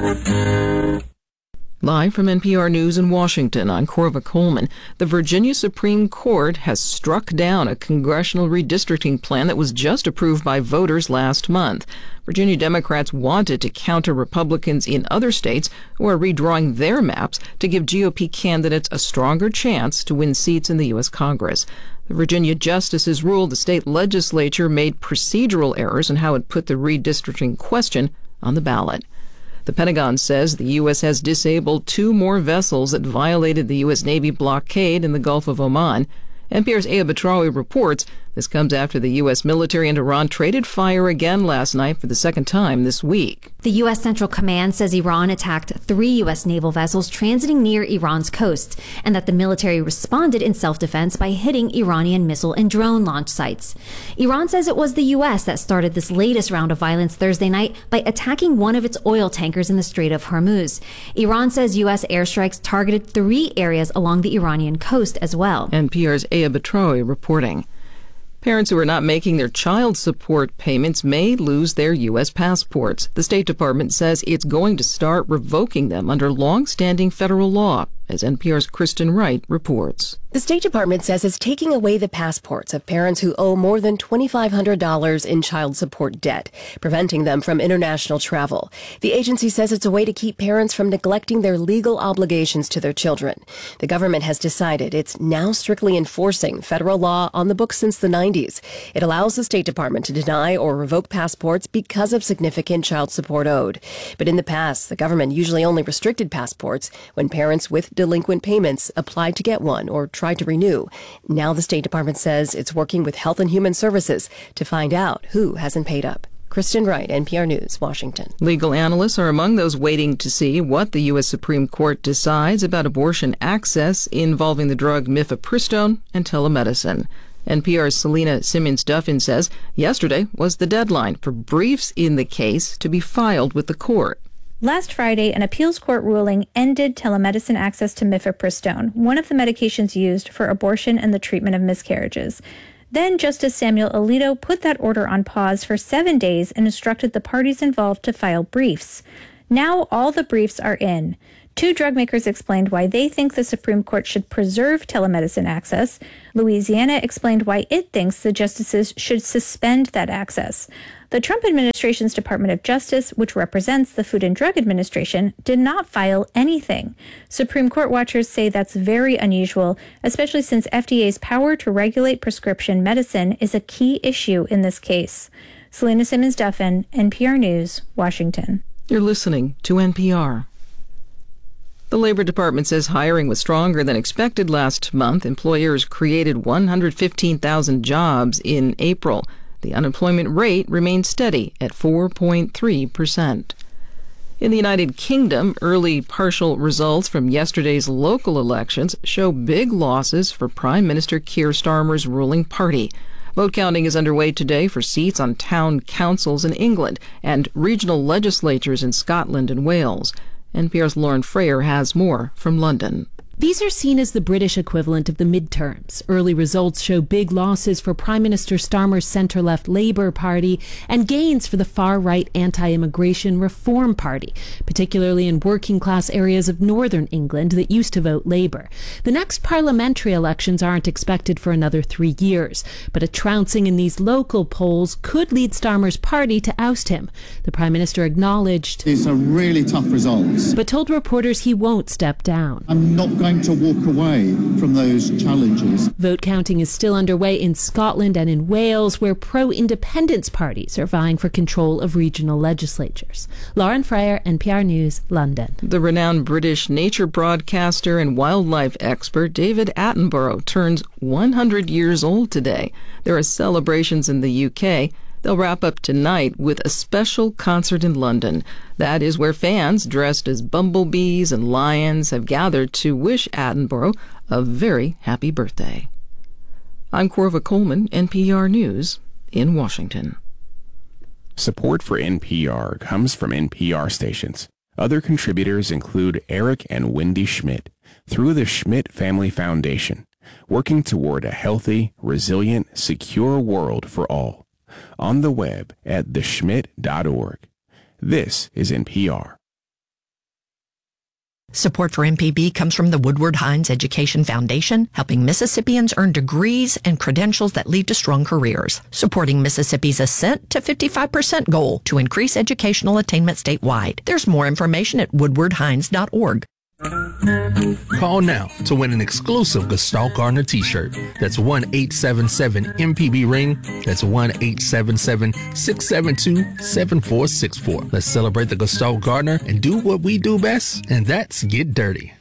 Live from NPR News in Washington, I'm Corva Coleman. The Virginia Supreme Court has struck down a congressional redistricting plan that was just approved by voters last month. Virginia Democrats wanted to counter Republicans in other states who are redrawing their maps to give GOP candidates a stronger chance to win seats in the U.S. Congress. The Virginia justices ruled the state legislature made procedural errors in how it put the redistricting question on the ballot. The Pentagon says the U.S. has disabled 2 more vessels that violated the U.S. Navy blockade in the Gulf of Oman. NPR's Aya Batrawi reports this comes after the U.S. military and Iran traded fire again last night for the second time this week. The U.S. Central Command says Iran attacked 3 U.S. naval vessels transiting near Iran's coast, and that the military responded in self-defense by hitting Iranian missile and drone launch sites. Iran says it was the U.S. that started this latest round of violence Thursday night by attacking one of its oil tankers in the Strait of Hormuz. Iran says U.S. airstrikes targeted 3 areas along the Iranian coast as well. NPR's Aya Batrawi reporting. Parents who are not making their child support payments may lose their U.S. passports. The State Department says it's going to start revoking them under long-standing federal law, as NPR's Kristen Wright reports. The State Department says it's taking away the passports of parents who owe more than $2,500 in child support debt, preventing them from international travel. The agency says it's a way to keep parents from neglecting their legal obligations to their children. The government has decided it's now strictly enforcing federal law on the books since the 90s. It allows the State Department to deny or revoke passports because of significant child support owed. But in the past, the government usually only restricted passports when parents with delinquent payments applied to get one or tried to renew. Now the State Department says it's working with Health and Human Services to find out who hasn't paid up. Kristen Wright, NPR News, Washington. Legal analysts are among those waiting to see what the U.S. Supreme Court decides about abortion access involving the drug mifepristone and telemedicine. NPR's Selena Simmons-Duffin says yesterday was the deadline for briefs in the case to be filed with the court. Last Friday, an appeals court ruling ended telemedicine access to mifepristone, one of the medications used for abortion and the treatment of miscarriages. Then Justice Samuel Alito put that order on pause for 7 days and instructed the parties involved to file briefs. Now all the briefs are in. 2 drug makers explained why they think the Supreme Court should preserve telemedicine access. Louisiana explained why it thinks the justices should suspend that access. The Trump administration's Department of Justice, which represents the Food and Drug Administration, did not file anything. Supreme Court watchers say that's very unusual, especially since FDA's power to regulate prescription medicine is a key issue in this case. Selena Simmons-Duffin, NPR News, Washington. You're listening to NPR. The Labor Department says hiring was stronger than expected last month. Employers created 115,000 jobs in April. The unemployment rate remained steady at 4.3%. In the United Kingdom, early partial results from yesterday's local elections show big losses for Prime Minister Keir Starmer's ruling party. Vote counting is underway today for seats on town councils in England and regional legislatures in Scotland and Wales. NPR's Lauren Frayer has more from London. These are seen as the British equivalent of the midterms. Early results show big losses for Prime Minister Starmer's centre-left Labour Party and gains for the far-right anti-immigration Reform Party, particularly in working-class areas of northern England that used to vote Labour. The next parliamentary elections aren't expected for another 3 years, but a trouncing in these local polls could lead Starmer's party to oust him. The Prime Minister acknowledged it's a really tough result, but told reporters he won't step down. I'm not going to walk away from those challenges. Vote counting is still underway in Scotland and in Wales, where pro-independence parties are vying for control of regional legislatures. Lauren Frayer, NPR News, London. The renowned British nature broadcaster and wildlife expert David Attenborough turns 100 years old today. There are celebrations in the UK. They'll wrap up tonight with a special concert in London. That is where fans dressed as bumblebees and lions have gathered to wish Attenborough a very happy birthday. I'm Corva Coleman, NPR News in Washington. Support for NPR comes from NPR stations. Other contributors include Eric and Wendy Schmidt through the Schmidt Family Foundation, working toward a healthy, resilient, secure world for all. On the web at theschmidt.org. This is NPR. Support for MPB comes from the Woodward Hines Education Foundation, helping Mississippians earn degrees and credentials that lead to strong careers, supporting Mississippi's ascent to 55% goal to increase educational attainment statewide. There's more information at woodwardhines.org. Call now to win an exclusive Gestalt Gardner t-shirt. That's 1-877-MPB-RING. That's 1-877-672-7464. Let's celebrate the Gestalt Gardner and do what we do best, and that's get dirty.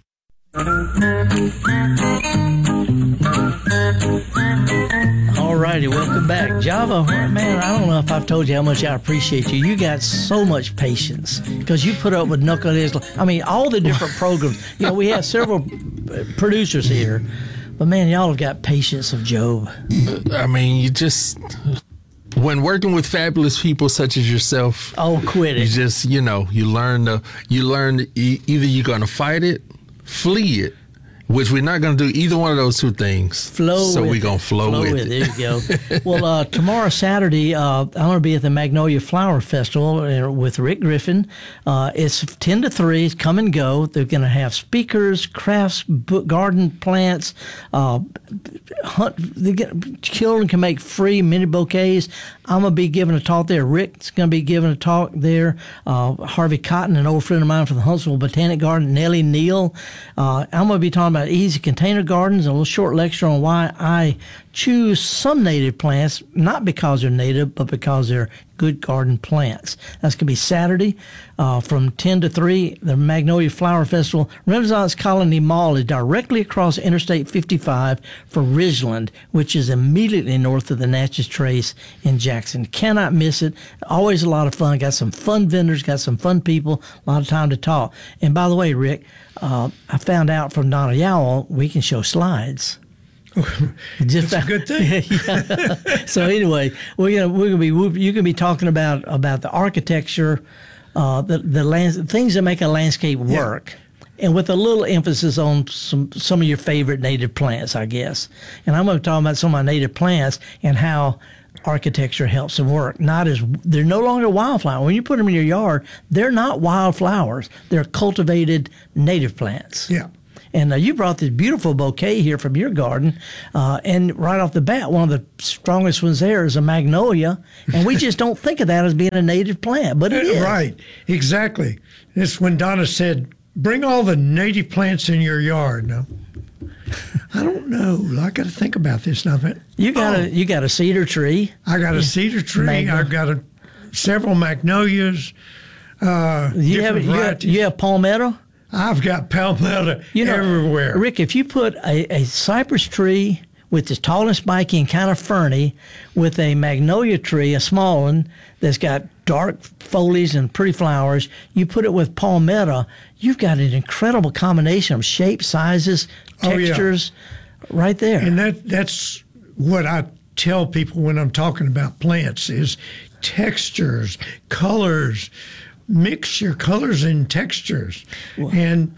All righty, welcome back. Java, man, I don't know if I've told you how much I appreciate you. You got so much patience because you put up with knuckleheads. I mean, all the different programs. You know, we have several producers here, but man, y'all have got patience of Job. I mean, you just... When working with fabulous people such as yourself, quit it. You just, you learn either you're going to fight it, flee it, which we're not going to do either one of those two things. So we're going to flow with it. There you go. Well, tomorrow, Saturday, I'm going to be at the Magnolia Flower Festival with Rick Griffin. It's 10 to 3. It's come and go. They're going to have speakers, crafts, garden plants. Children can make free mini bouquets. I'm going to be giving a talk there. Rick's going to be giving a talk there. Harvey Cotton, an old friend of mine from the Huntsville Botanic Garden, Nellie Neal. I'm going to be talking about easy container gardens, a little short lecture on why I choose some native plants, not because they're native, but because they're good garden plants. That's going to be Saturday from 10 to 3, the Magnolia Flower Festival. Renaissance Colony Mall is directly across Interstate 55 for Ridgeland, which is immediately north of the Natchez Trace in Jackson. Cannot miss it. Always a lot of fun. Got some fun vendors, got some fun people, a lot of time to talk. And by the way, Rick, I found out from Donna Yowell we can show slides. That's a good thing. Yeah. So anyway, you're gonna be talking about the architecture, the things that make a landscape work, and with a little emphasis on some of your favorite native plants, I guess. And I'm going to talk about some of my native plants and how architecture helps them work. They're no longer wildflowers. When you put them in your yard, they're not wildflowers. They're cultivated native plants. Yeah. And you brought this beautiful bouquet here from your garden, and right off the bat, one of the strongest ones there is a magnolia, and we just don't think of that as being a native plant, but it is. Right, exactly. It's when Donna said, bring all the native plants in your yard. Now, I don't know. I got to think about this now. You got a cedar tree. I got a cedar tree. I've got several magnolias. You have palmetto? I've got palmetto everywhere. Rick, if you put a cypress tree with its tall and spiky and kind of ferny with a magnolia tree, a small one that's got dark foliage and pretty flowers, you put it with palmetto, you've got an incredible combination of shapes, sizes, textures right there. And that's what I tell people when I'm talking about plants is textures, colors. Mix your colors and textures. Wow. And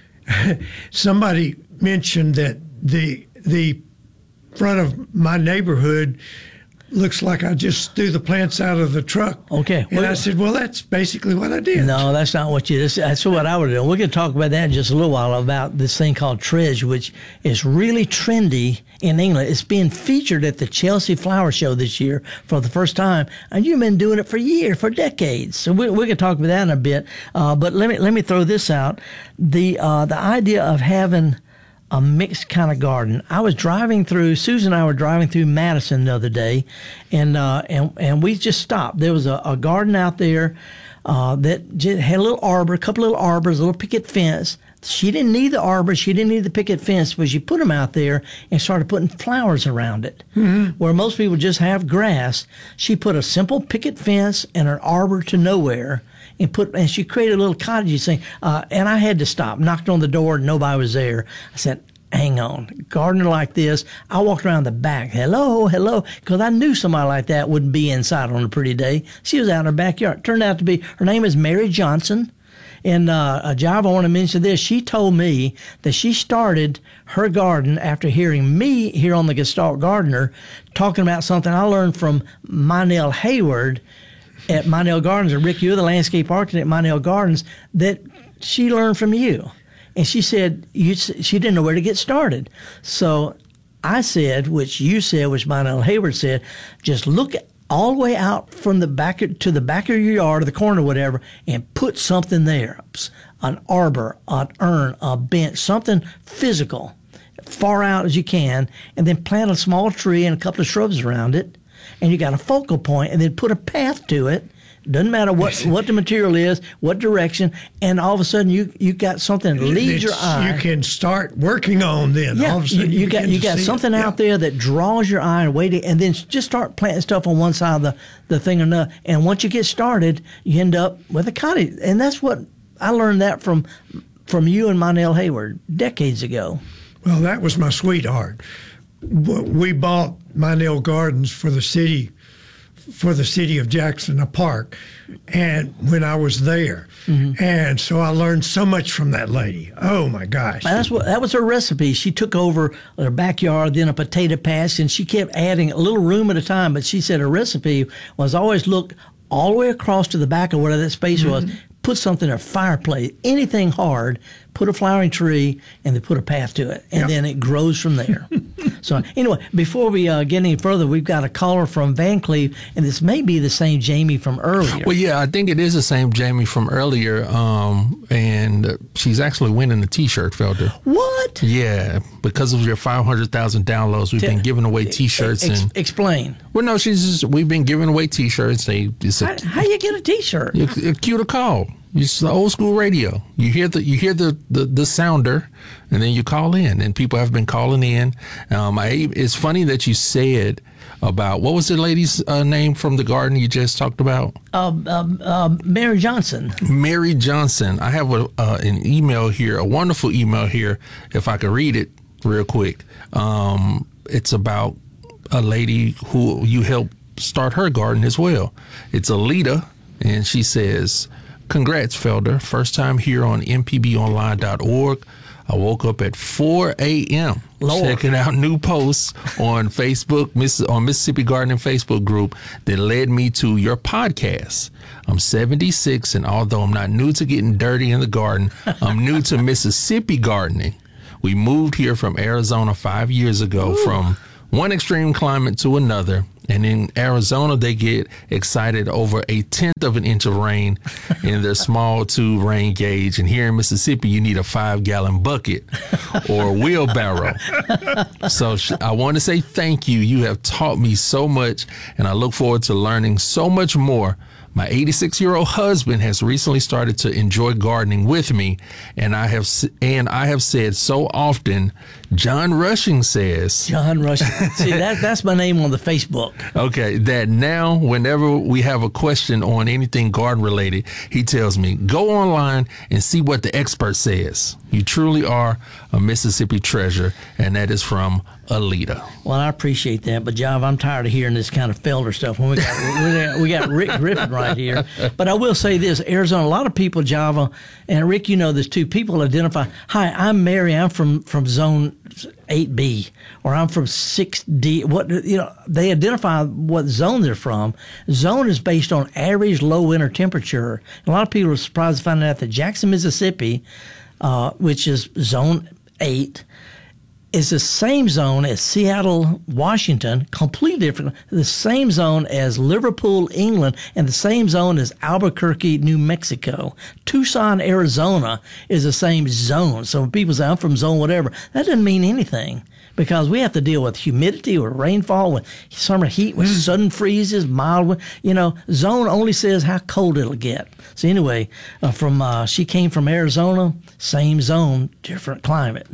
somebody mentioned that the front of my neighborhood looks like I just threw the plants out of the truck. Okay. And I said, well, that's basically what I did. No, that's not what you did. That's what I would do. We're going to talk about that in just a little while, about this thing called Tredge, which is really trendy in England. It's being featured at the Chelsea Flower Show this year for the first time, and you've been doing it for years, for decades. So we're going to talk about that in a bit. But let me throw this out. The idea of having a mixed kind of garden. I was driving through, Susan and I were driving through Madison the other day, and we just stopped. There was a garden out there that just had a little arbor, a couple little arbors, a little picket fence. She didn't need the arbor, she didn't need the picket fence, but she put them out there and started putting flowers around it. Mm-hmm. Where most people just have grass, she put a simple picket fence and an arbor to nowhere, and she created a little cottage thing. And I had to stop, knocked on the door, nobody was there. I said, hang on, gardener like this. I walked around the back, hello, because I knew somebody like that wouldn't be inside on a pretty day. She was out in her backyard. Turned out to be, her name is Mary Johnson. And Jive, I want to mention this. She told me that she started her garden after hearing me here on the Gestalt Gardener talking about something I learned from Mynell Hayward. at Monell Gardens, and Rick, you're the landscape architect at Monell Gardens, that she learned from you. And she said she didn't know where to get started. So I said, which you said, which Monell Hayward said, just look all the way out from the back to the back of your yard or the corner or whatever, and put something there. An arbor, an urn, a bench, something physical, far out as you can, and then plant a small tree and a couple of shrubs around it, and you got a focal point, and then put a path to it. Doesn't matter what the material is, what direction, and all of a sudden you got something that leads your eye. You can start working on then. Yeah, all of a sudden you got something out there that draws your eye and waiting, and then just start planting stuff on one side of the thing or another. And once you get started, you end up with a cottage, and that's what I learned that from you and Monell Hayward decades ago. Well, that was my sweetheart. We bought Monell Gardens for the city of Jackson, a park, and when I was there. Mm-hmm. And so I learned so much from that lady. Oh my gosh. That was her recipe. She took over her backyard, then a potato patch, and she kept adding a little room at a time. But she said her recipe was always look all the way across to the back of whatever that space was, put something in a fireplace, anything hard, put a flowering tree, and then put a path to it. And then it grows from there. So anyway, before we get any further, we've got a caller from Van Cleve, and this may be the same Jamie from earlier. Well, yeah, I think it is the same Jamie from earlier, and she's actually winning the T-shirt, Felder. What? Yeah, because of your 500,000 downloads, we've been giving away T-shirts. Explain. Well, no, we've been giving away T-shirts. How you get a T-shirt? You cue the call. It's the old school radio. You hear the sounder, and then you call in, and people have been calling in. It's funny that you said about, what was the lady's name from the garden you just talked about? Mary Johnson. Mary Johnson. I have an email here, a wonderful email here, if I could read it real quick. It's about a lady who you helped start her garden as well. It's Alita, and she says, "Congrats, Felder. First time here on mpbonline.org. I woke up at 4 a.m. checking out new posts on Facebook, on Mississippi Gardening Facebook group that led me to your podcast. I'm 76, and although I'm not new to getting dirty in the garden, I'm new to Mississippi gardening. We moved here from Arizona 5 years ago from one extreme climate to another. And in Arizona, they get excited over 1/10 of an inch of rain in their small tube rain gauge. And here in Mississippi, you need a 5-gallon bucket or a wheelbarrow. So I want to say thank you. You have taught me so much, and I look forward to learning so much more. My 86-year-old husband has recently started to enjoy gardening with me, and I have said so often, John Rushing says. John Rushing. See, that's my name on the Facebook. Okay, that now whenever we have a question on anything garden related, he tells me, go online and see what the expert says. You truly are a Mississippi treasure, and that is from Alita. Well, I appreciate that, but John, I'm tired of hearing this kind of Felder stuff. When we got Rick Griffin right here. But I will say this: Arizona, a lot of people, Java, and Rick, you know this too. People identify, "Hi, I'm Mary. I'm from Zone 8B, or I'm from 6D." They identify what zone they're from. Zone is based on average low winter temperature. A lot of people are surprised to find out that Jackson, Mississippi, which is Zone 8. Is the same zone as Seattle, Washington, completely different. The same zone as Liverpool, England, and the same zone as Albuquerque, New Mexico. Tucson, Arizona is the same zone. So when people say, I'm from zone whatever, that doesn't mean anything, because we have to deal with humidity, with rainfall, with summer heat, with sudden freezes, mild. Zone only says how cold it'll get. So anyway, she came from Arizona, same zone, different climate.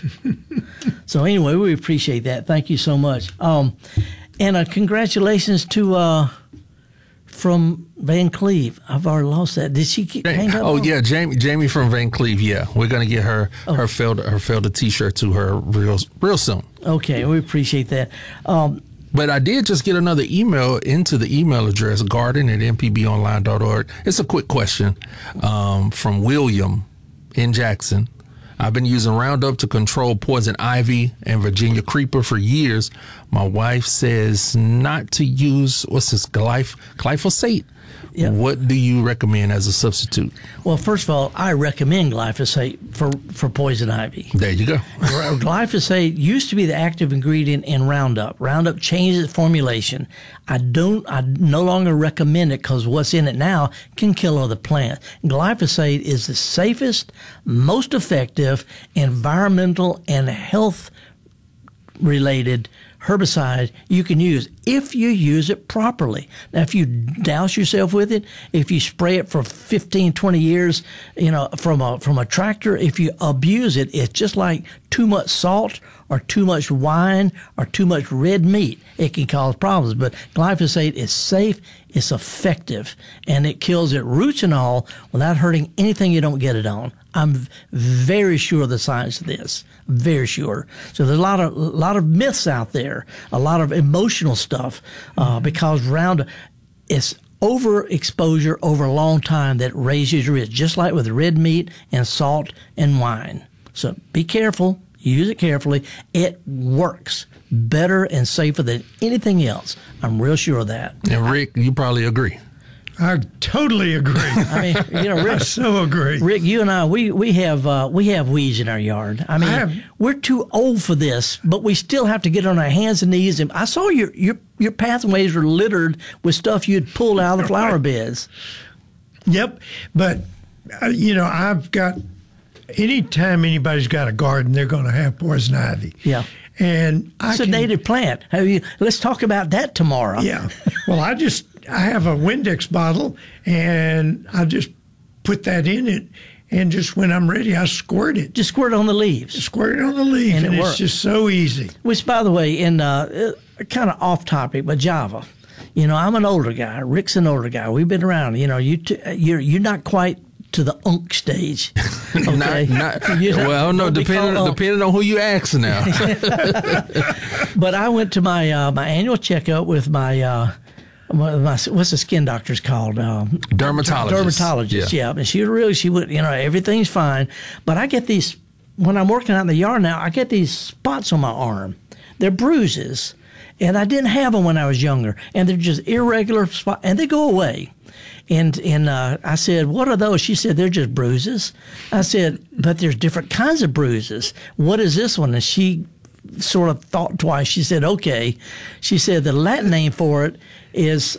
So anyway, we appreciate that. Thank you so much. And congratulations to from Van Cleve. I've already lost that. Did she hang up? Oh yeah, Jamie from Van Cleve. Yeah, we're gonna get her Felder T-shirt to her real soon. Okay, we appreciate that. But I did just get another email into the email address, garden@mpbonline.org. It's a quick question from William in Jackson. I've been using Roundup to control poison ivy and Virginia creeper for years. My wife says not to use, glyphosate. Yep. What do you recommend as a substitute? Well, first of all, I recommend glyphosate for poison ivy. There you go. Glyphosate used to be the active ingredient in Roundup. Roundup changed its formulation. I no longer recommend it because what's in it now can kill other plants. Glyphosate is the safest, most effective environmental and health related herbicide you can use if you use it properly. Now, if you douse yourself with it, if you spray it for 15, 20 years, from a tractor, if you abuse it, it's just like too much salt or too much wine or too much red meat. It can cause problems, but glyphosate is safe, it's effective, and it kills at roots and all without hurting anything you don't get it on. I'm very sure of the science of this. Very sure. So there's a lot of myths out there, a lot of emotional stuff, because Roundup is overexposure over a long time that raises your risk, just like with red meat and salt and wine. So be careful. Use it carefully. It works better and safer than anything else. I'm real sure of that. And Rick, you probably agree. I totally agree. I mean, Rick, I so agree. Rick, you and I, we have weeds in our yard. I mean, we're too old for this, but we still have to get on our hands and knees. And I saw your pathways were littered with stuff you'd pulled out of the flower beds. Yep, but I've got. Anytime anybody's got a garden, they're going to have poison ivy. Yeah. And it's a native plant. Let's talk about that tomorrow. Yeah. Well, I have a Windex bottle, and I just put that in it, and just when I'm ready, I squirt it. Just squirt it on the leaves. Squirt it on the leaves, and it's just so easy. Which, by the way, kind of off topic, but Java. I'm an older guy. Rick's an older guy. We've been around. You're not quite to the unk stage. Okay? Depending on who you ask now. But I went to my annual checkup with my what's the skin doctor's called? Dermatologist. Yeah. And she went, everything's fine. But I get these, when I'm working out in the yard now, I get these spots on my arm. They're bruises. And I didn't have them when I was younger. And they're just irregular spots, and they go away. And I said, what are those? She said, they're just bruises. I said, but there's different kinds of bruises. What is this one? And she sort of thought twice. She said, okay. She said, the Latin name for it is,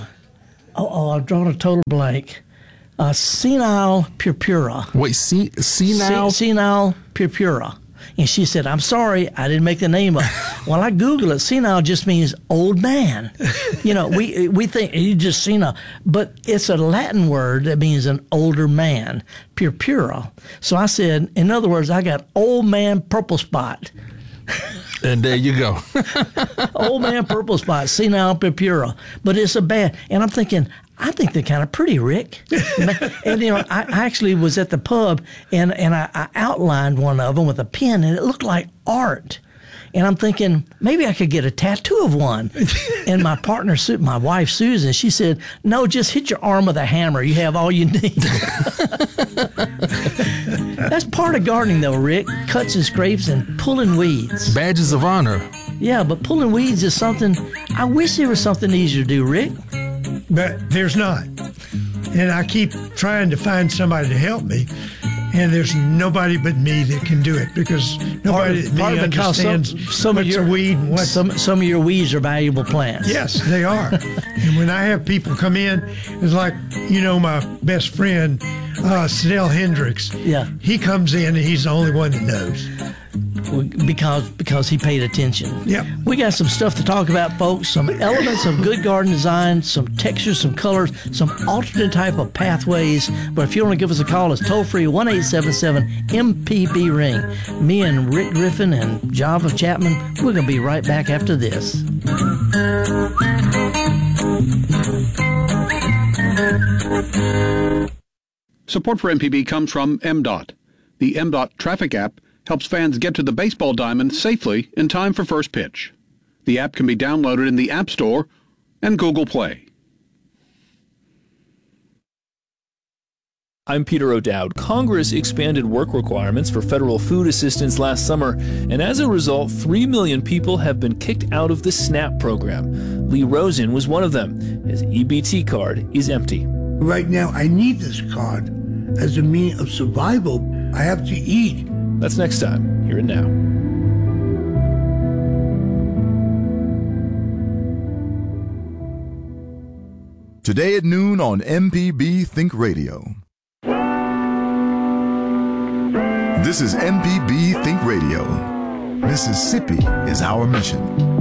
I've drawn a total blank. Senile purpura. Wait, senile? Senile purpura. And she said, I'm sorry, I didn't make the name up. Well, I Googled it. Senile just means old man. We think you just senile. But it's a Latin word that means an older man, purpura. So I said, in other words, I got old man purple spot. And there you go. Old man purple spot, senile purpura. But it's a bad. And I'm thinking, I think they're kind of pretty, Rick. And, I actually was at the pub and I outlined one of them with a pen, and it looked like art. And I'm thinking, maybe I could get a tattoo of one. And my partner, my wife, Susan, she said, no, just hit your arm with a hammer. You have all you need. That's part of gardening, though, Rick. Cuts and scrapes and pulling weeds. Badges of honor. Yeah, but pulling weeds is something, I wish there was something easier to do, Rick. But there's not. And I keep trying to find somebody to help me. And there's nobody but me that can do it, because nobody but me understands what's a weed and what's... Some of your weeds are valuable plants. Yes, they are. And when I have people come in, it's like, my best friend, Snell Hendricks. Yeah. He comes in and he's the only one that knows. Because he paid attention. Yep. We got some stuff to talk about, folks. Some elements of good garden design, some textures, some colors, some alternate type of pathways. But if you want to give us a call, it's toll-free 1-877-MPB-RING. Me and Rick Griffin and Java Chapman, we're going to be right back after this. Support for MPB comes from MDOT. The MDOT traffic app helps fans get to the baseball diamond safely in time for first pitch. The app can be downloaded in the App Store and Google Play. I'm Peter O'Dowd. Congress expanded work requirements for federal food assistance last summer, and as a result, 3 million people have been kicked out of the SNAP program. Lee Rosen was one of them. His EBT card is empty. Right now, I need this card as a means of survival. I have to eat. That's next time, here and now. Today at noon on MPB Think Radio. This is MPB Think Radio. Mississippi is our mission.